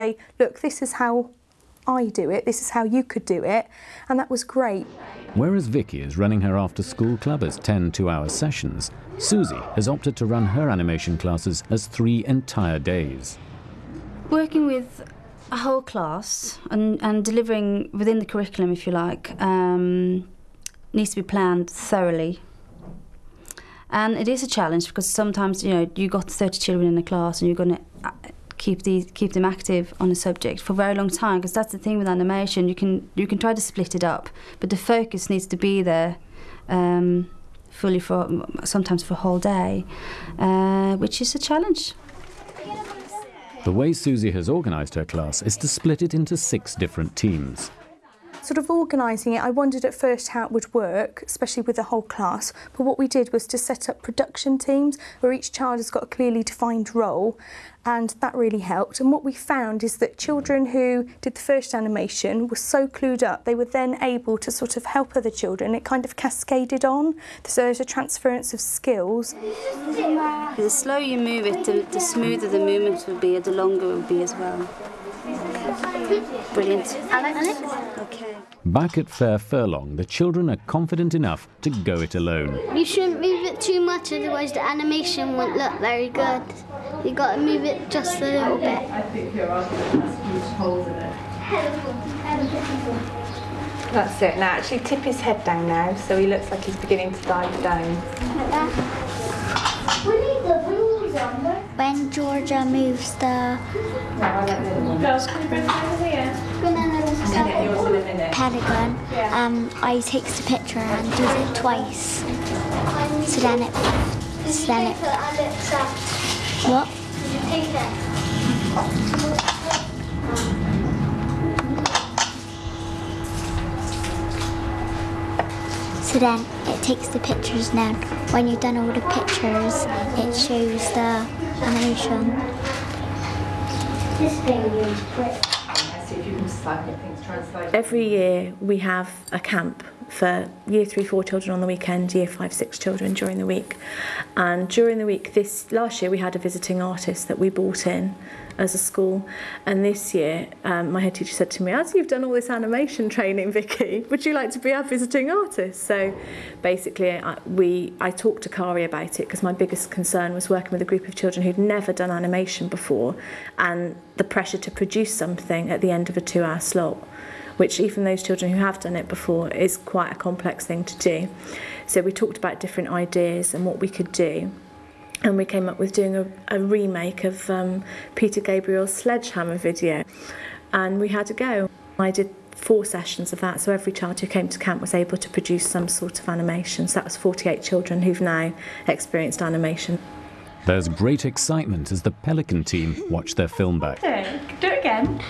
say, look, this is how I do it, this is how you could do it, and that was great. Whereas Vicky is running her after-school club as 10 two-hour sessions, Susie has opted to run her animation classes as 3 entire days. Working with a whole class and delivering within the curriculum, if you like, needs to be planned thoroughly. And it is a challenge because sometimes, you know, you've got 30 children in a class and you're going to keep them active on a subject for a very long time, because that's the thing with animation. You can try to split it up, but the focus needs to be there fully for sometimes for a whole day, which is a challenge. The way Susie has organised her class is to split it into 6 different teams. Sort of organising it, I wondered at first how it would work, especially with the whole class, but what we did was to set up production teams where each child has got a clearly defined role, and that really helped. And what we found is that children who did the first animation were so clued up, they were then able to sort of help other children. It kind of cascaded on, so there's a transference of skills. The slower you move it, the smoother the movement will be, the longer it will be as well. Brilliant. Alex? Okay. Back at Fair Furlong, the children are confident enough to go it alone. You shouldn't move it too much, otherwise the animation won't look very good. You've got to move it just a little bit. I think you're right. Huge holes in it. That's it. Now actually tip his head down now, so he looks like he's beginning to dive down. Like that. We need the rules on there. When Georgia moves the pentagon, I takes the picture and does it twice. So then it. What? So then it takes the pictures now. When you've done all the pictures, it shows the animation. This thing is quick. Every year we have a camp for Year 3-4 children on the weekend, Year 5-6 children during the week. And during the week, last year we had a visiting artist that we brought in as a school, and this year my head teacher said to me, as you've done all this animation training, Vicky, would you like to be our visiting artist? So basically I talked to Kari about it, because my biggest concern was working with a group of children who'd never done animation before, and the pressure to produce something at the end of a 2-hour slot, which even those children who have done it before is quite a complex thing to do. So we talked about different ideas and what we could do. And we came up with doing a remake of Peter Gabriel's Sledgehammer video. And we had a go. I did 4 sessions of that, so every child who came to camp was able to produce some sort of animation. So that was 48 children who've now experienced animation. There's great excitement as the Pelican team watch their film back. Do it again.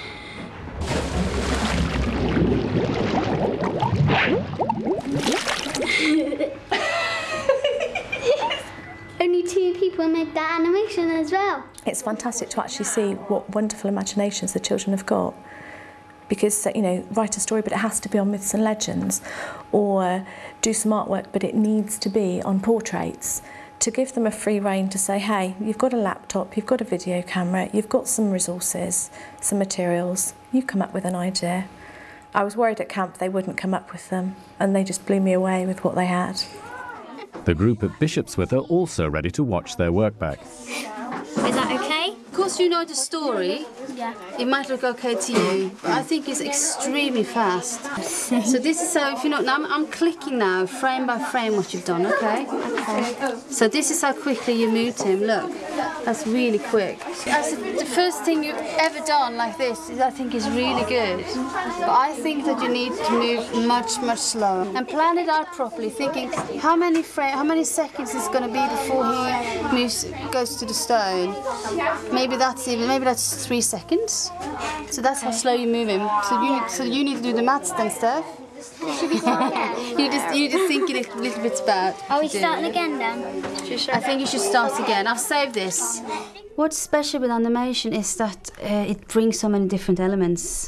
Only 2 people made that animation as well. It's fantastic to actually see what wonderful imaginations the children have got. Because, you know, write a story, but it has to be on myths and legends, or do some artwork, but it needs to be on portraits. To give them a free rein to say, hey, you've got a laptop, you've got a video camera, you've got some resources, some materials, you come up with an idea. I was worried at camp they wouldn't come up with them, and they just blew me away with what they had. The group at Bishopswith are also ready to watch their work back. Is that okay? Of course you know the story. Yeah. It might look okay to you, but I think it's extremely fast. So this is how, if you know, now I'm clicking now, frame by frame what you've done, okay? Okay. So this is how quickly you moved him, look. That's really quick. The first thing you've ever done like this, I think is really good. But I think that you need to move much, much slower. And plan it out properly, thinking how many seconds is going to be before he goes to the stone. Maybe that's 3 seconds. So that's how slow you move him. So you need to do the maths then, Steph. you just think it a little bit about. Are we starting again then? I think you should start again. I've saved this. What's special with animation is that it brings so many different elements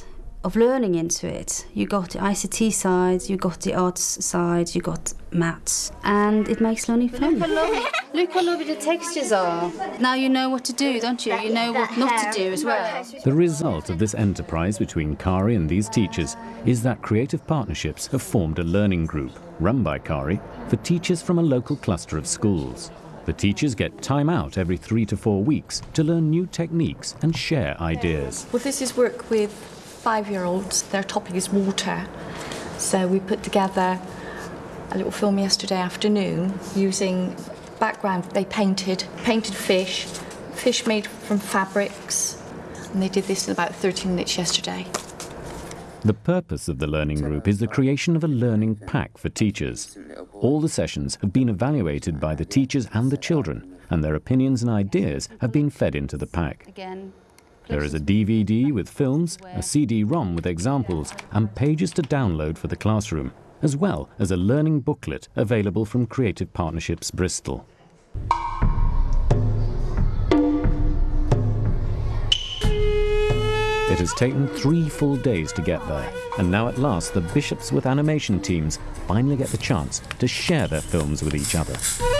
of learning into it. You got the ICT side, you got the arts side, you got maths, and it makes learning fun. Look how lovely the textures are. Now you know what to do, don't you? You know what not to do as well. The result of this enterprise between Kari and these teachers is that Creative Partnerships have formed a learning group, run by Kari, for teachers from a local cluster of schools. The teachers get time out every 3 to 4 weeks to learn new techniques and share ideas. Well, this is work with 5-year-olds. Their topic is water. So we put together a little film yesterday afternoon using background. They painted fish made from fabrics, and they did this in about 30 minutes yesterday. The purpose of the learning group is the creation of a learning pack for teachers. All the sessions have been evaluated by the teachers and the children, and their opinions and ideas have been fed into the pack. There is a DVD with films, a CD-ROM with examples, and pages to download for the classroom, as well as a learning booklet available from Creative Partnerships Bristol. It has taken 3 full days to get there, and now at last the Bishopsworth animation teams finally get the chance to share their films with each other.